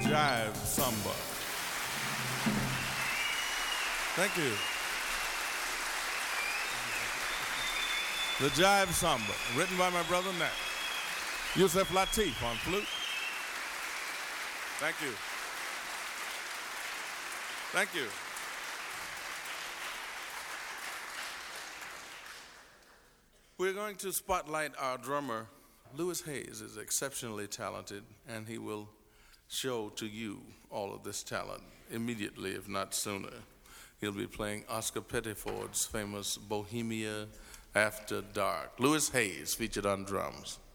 Jive Samba. Thank you. The Jive Samba, written by my brother Nat. Yusef Lateef on flute. Thank you. Thank you. We're going to spotlight our drummer. Louis Hayes is exceptionally talented, and he will show to you all of this talent immediately, if not sooner. He'll be playing Oscar Pettiford's famous Bohemia After Dark. Louis Hayes featured on drums.